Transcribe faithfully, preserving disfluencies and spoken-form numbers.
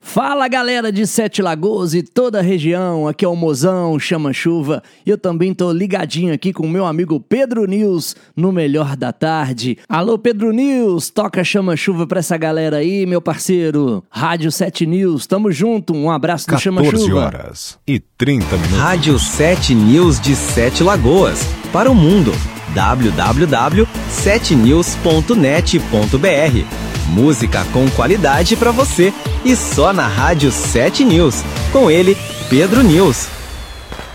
Fala galera de Sete Lagoas e toda a região, aqui é o Mozão, Chama Chuva, e eu também tô ligadinho aqui com o meu amigo Pedro News no Melhor da Tarde. Alô Pedro News, toca Chama Chuva pra essa galera aí, meu parceiro. Rádio Sete News, tamo junto, um abraço do Chama Chuva. quatorze horas e trinta minutos. Rádio Sete News de Sete Lagoas, para o mundo, w w w ponto sete news ponto net ponto b r. Música com qualidade pra você e só na Rádio Sete News. Com ele, Pedro News.